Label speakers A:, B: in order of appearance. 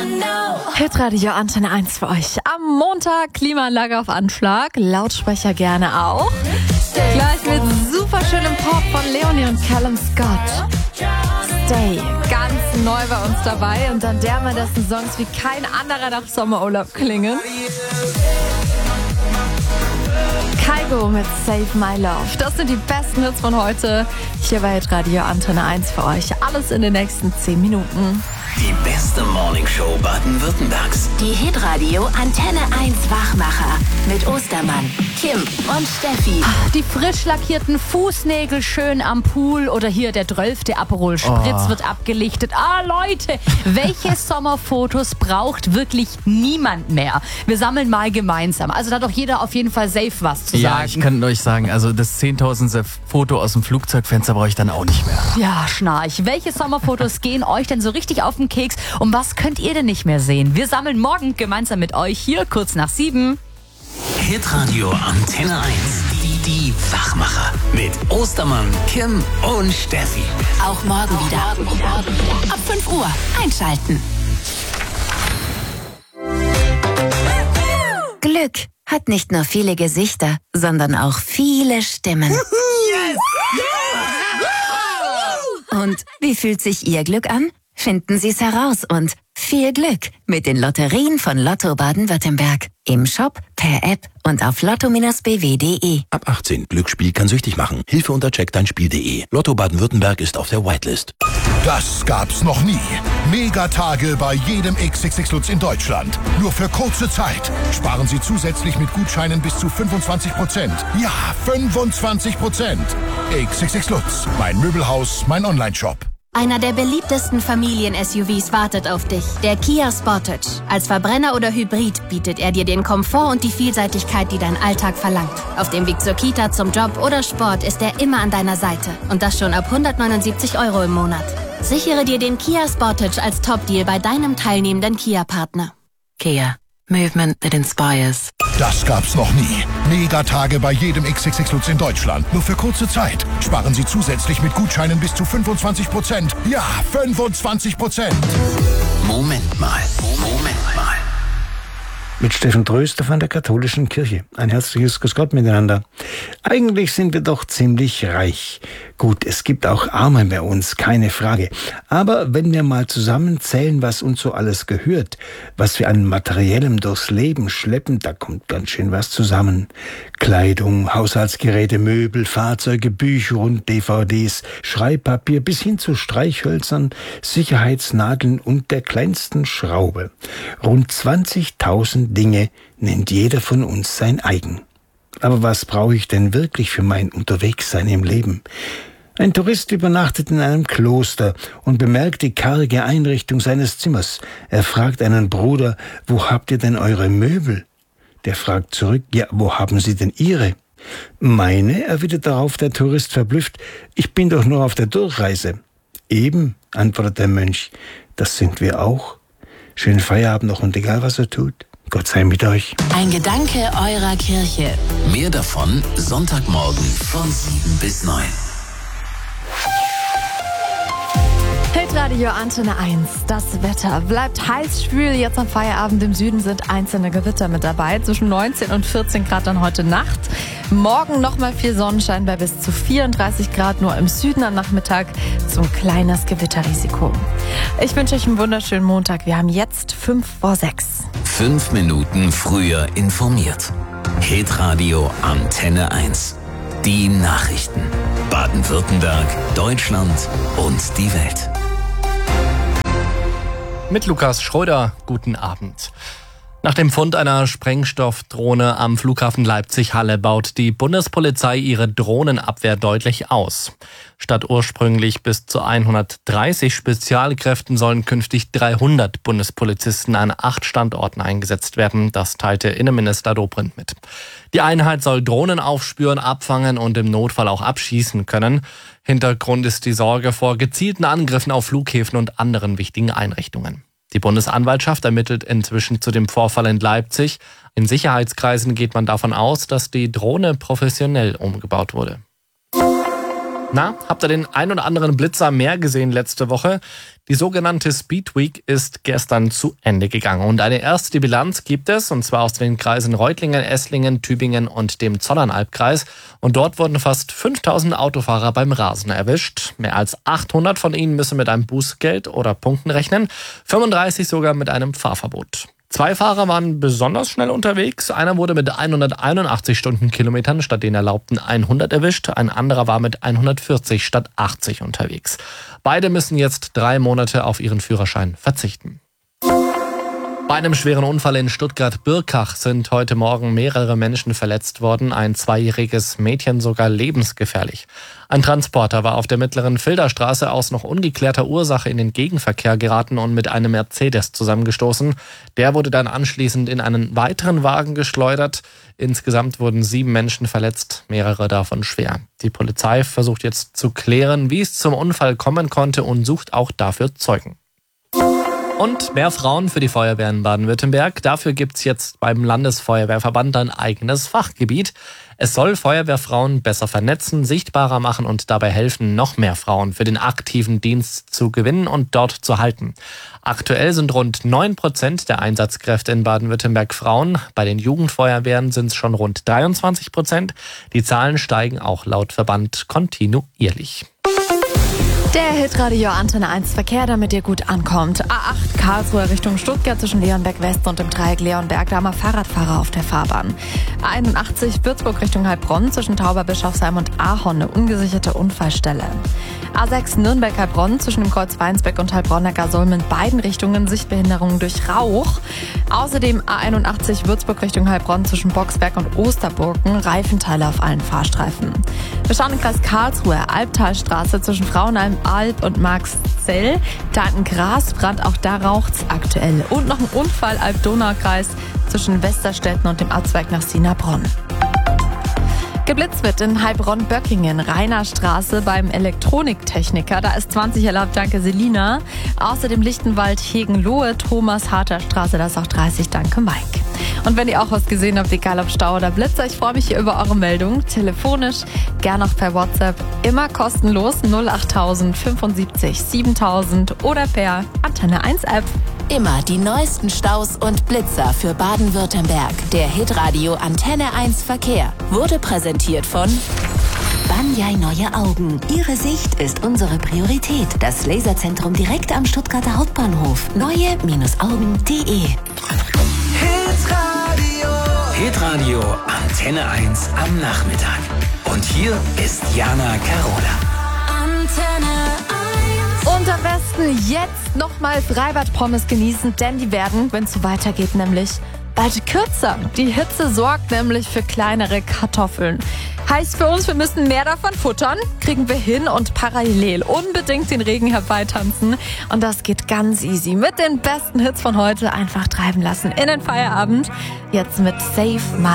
A: Hitradio Antenne 1 für euch. Am Montag Klimaanlage auf Anschlag, Lautsprecher gerne auch. Gleich mit super schönem Pop von Leonie und Callum Scott. Stay, ganz neu bei uns dabei. Und dann der Mann, dessen Songs wie kein anderer nach Sommerurlaub klingen. Kygo mit Save My Love. Das sind die besten Hits von heute. Hier bei Hitradio Antenne 1 für euch. Alles in den nächsten 10 Minuten.
B: Die beste Morningshow Baden-Württembergs.
C: Die Hitradio Antenne 1 Wachmacher mit Ostermann, Kim und Steffi.
D: Die frisch lackierten Fußnägel schön am Pool oder hier der 12. Aperol Spritz wird abgelichtet. Leute, welche Sommerfotos braucht wirklich niemand mehr? Wir sammeln mal gemeinsam. Also da hat doch jeder auf jeden Fall safe was zu sagen.
E: Ja, ich kann euch sagen, also das 10.000. Foto aus dem Flugzeugfenster brauche ich dann auch nicht mehr.
D: Ja, Schnarch. Welche Sommerfotos gehen euch denn so richtig auf den Keks? Und was könnt ihr denn nicht mehr sehen? Wir sammeln morgen gemeinsam mit euch hier kurz nach 7.
B: Hitradio Antenne 1. Die Wachmacher. Mit Ostermann, Kim und Steffi.
C: Auch morgen wieder. Ab 5 Uhr einschalten. Glück hat nicht nur viele Gesichter, sondern auch viele Stimmen. Und wie fühlt sich Ihr Glück an? Finden Sie es heraus und viel Glück mit den Lotterien von Lotto Baden-Württemberg. Im Shop, per App und auf lotto-bw.de.
F: Ab 18. Glücksspiel kann süchtig machen. Hilfe unter checkdeinspiel.de. Lotto Baden-Württemberg ist auf der Whitelist.
G: Das gab's noch nie. Megatage bei jedem XXX Lutz in Deutschland. Nur für kurze Zeit. Sparen Sie zusätzlich mit Gutscheinen bis zu 25%. Ja, 25%. XXX Lutz. Mein Möbelhaus, mein Onlineshop.
H: Einer der beliebtesten Familien-SUVs wartet auf dich. Der Kia Sportage. Als Verbrenner oder Hybrid bietet er dir den Komfort und die Vielseitigkeit, die dein Alltag verlangt. Auf dem Weg zur Kita, zum Job oder Sport ist er immer an deiner Seite. Und das schon ab 179 € im Monat. Sichere dir den Kia Sportage als Top-Deal bei deinem teilnehmenden Kia-Partner.
C: Kia. Movement that inspires.
G: Das gab's noch nie. Megatage bei jedem XXX Lutz in Deutschland. Nur für kurze Zeit. Sparen Sie zusätzlich mit Gutscheinen bis zu 25%. Ja, 25%.
B: Moment mal.
I: Mit Steffen Tröster von der Katholischen Kirche. Ein herzliches Grüß Gott miteinander. Eigentlich sind wir doch ziemlich reich. Gut, es gibt auch Arme bei uns, keine Frage. Aber wenn wir mal zusammenzählen, was uns so alles gehört, was wir an Materiellem durchs Leben schleppen, da kommt ganz schön was zusammen. Kleidung, Haushaltsgeräte, Möbel, Fahrzeuge, Bücher und DVDs, Schreibpapier bis hin zu Streichhölzern, Sicherheitsnadeln und der kleinsten Schraube. Rund 20.000 Dinge nennt jeder von uns sein eigen. Aber was brauche ich denn wirklich für mein Unterwegssein im Leben? Ein Tourist übernachtet in einem Kloster und bemerkt die karge Einrichtung seines Zimmers. Er fragt einen Bruder, wo habt ihr denn eure Möbel? Der fragt zurück, ja, wo haben Sie denn Ihre? Meine, erwidert darauf der Tourist verblüfft, ich bin doch nur auf der Durchreise. Eben, antwortet der Mönch, das sind wir auch. Schönen Feierabend noch und egal was er tut, Gott sei mit euch.
C: Ein Gedanke eurer Kirche.
B: Mehr davon Sonntagmorgen von 7 bis 9.
A: Hitradio Antenne 1. Das Wetter bleibt heiß, schwül. Jetzt am Feierabend im Süden sind einzelne Gewitter mit dabei. Zwischen 19 und 14 Grad dann heute Nacht. Morgen nochmal viel Sonnenschein bei bis zu 34 Grad. Nur im Süden am Nachmittag so ein kleines Gewitterrisiko. Ich wünsche euch einen wunderschönen Montag. Wir haben jetzt 5:06.
B: 5 Minuten früher informiert. Hitradio Antenne 1. Die Nachrichten. Baden-Württemberg, Deutschland und die Welt.
E: Mit Lukas Schröder, guten Abend. Nach dem Fund einer Sprengstoffdrohne am Flughafen Leipzig-Halle baut die Bundespolizei ihre Drohnenabwehr deutlich aus. Statt ursprünglich bis zu 130 Spezialkräften sollen künftig 300 Bundespolizisten an 8 Standorten eingesetzt werden. Das teilte Innenminister Dobrindt mit. Die Einheit soll Drohnen aufspüren, abfangen und im Notfall auch abschießen können. Hintergrund ist die Sorge vor gezielten Angriffen auf Flughäfen und anderen wichtigen Einrichtungen. Die Bundesanwaltschaft ermittelt inzwischen zu dem Vorfall in Leipzig. In Sicherheitskreisen geht man davon aus, dass die Drohne professionell umgebaut wurde. Na, habt ihr den ein oder anderen Blitzer mehr gesehen letzte Woche? Die sogenannte Speed Week ist gestern zu Ende gegangen. Und eine erste Bilanz gibt es, und zwar aus den Kreisen Reutlingen, Esslingen, Tübingen und dem Zollernalbkreis. Und dort wurden fast 5000 Autofahrer beim Rasen erwischt. Mehr als 800 von ihnen müssen mit einem Bußgeld oder Punkten rechnen, 35 sogar mit einem Fahrverbot. 2 Fahrer waren besonders schnell unterwegs. Einer wurde mit 181 Stundenkilometern statt den erlaubten 100 erwischt. Ein anderer war mit 140 statt 80 unterwegs. Beide müssen jetzt 3 Monate auf ihren Führerschein verzichten. Bei einem schweren Unfall in Stuttgart-Birkach sind heute Morgen mehrere Menschen verletzt worden, ein 2-jähriges Mädchen sogar lebensgefährlich. Ein Transporter war auf der mittleren Filderstraße aus noch ungeklärter Ursache in den Gegenverkehr geraten und mit einem Mercedes zusammengestoßen. Der wurde dann anschließend in einen weiteren Wagen geschleudert. Insgesamt wurden 7 Menschen verletzt, mehrere davon schwer. Die Polizei versucht jetzt zu klären, wie es zum Unfall kommen konnte und sucht auch dafür Zeugen. Und mehr Frauen für die Feuerwehr in Baden-Württemberg. Dafür gibt's jetzt beim Landesfeuerwehrverband ein eigenes Fachgebiet. Es soll Feuerwehrfrauen besser vernetzen, sichtbarer machen und dabei helfen, noch mehr Frauen für den aktiven Dienst zu gewinnen und dort zu halten. Aktuell sind rund 9% der Einsatzkräfte in Baden-Württemberg Frauen. Bei den Jugendfeuerwehren sind es schon rund 23%. Die Zahlen steigen auch laut Verband kontinuierlich.
A: Der Hitradio Antenne 1 Verkehr, damit ihr gut ankommt. A8 Karlsruhe Richtung Stuttgart zwischen Leonberg West und dem Dreieck Leonberg. Da haben wir Fahrradfahrer auf der Fahrbahn. A81 Würzburg Richtung Heilbronn zwischen Tauberbischofsheim und Ahorn. Eine ungesicherte Unfallstelle. A6 Nürnberg-Heilbronn zwischen dem Kreuz Weinsbeck und Heilbronn-Neckarsulm in beiden Richtungen Sichtbehinderungen durch Rauch. Außerdem A81 Würzburg Richtung Heilbronn zwischen Boxberg und Osterburgen. Reifenteile auf allen Fahrstreifen. Wir schauen in den Kreis Karlsruhe. Albtalstraße zwischen Frauenheim, Alb und Marxzell. Da ein Grasbrand, auch da raucht's aktuell. Und noch ein Unfall Alb-Donau-Kreis zwischen Westerstetten und dem Abzweig nach Sienerbronn. Geblitzt wird in Heilbronn-Böckingen, Rainerstraße beim Elektroniktechniker. Da ist 20 erlaubt, danke Selina. Außerdem Lichtenwald, Hegen-Lohe, Thomas-Harter-Straße, da ist auch 30, danke Mike. Und wenn ihr auch was gesehen habt, egal ob Stau oder Blitzer, ich freue mich hier über eure Meldung. Telefonisch, gern auch per WhatsApp, immer kostenlos 08000 75 7000 oder per Antenne 1 App.
C: Immer die neuesten Staus und Blitzer für Baden-Württemberg. Der Hitradio Antenne 1 Verkehr wurde präsentiert von Banyai Neue Augen. Ihre Sicht ist unsere Priorität. Das Laserzentrum direkt am Stuttgarter Hauptbahnhof. Neue-Augen.de.
B: Hitradio Antenne 1 am Nachmittag. Und hier ist Jana Carola.
C: Antenne 1.
A: Und am besten jetzt nochmal Freibad-Pommes genießen, denn die werden, wenn es so weitergeht, nämlich bald kürzer. Die Hitze sorgt nämlich für kleinere Kartoffeln. Heißt für uns, wir müssen mehr davon futtern, kriegen wir hin und parallel unbedingt den Regen herbeitanzen. Und das geht ganz easy. Mit den besten Hits von heute einfach treiben lassen in den Feierabend. Jetzt mit Save My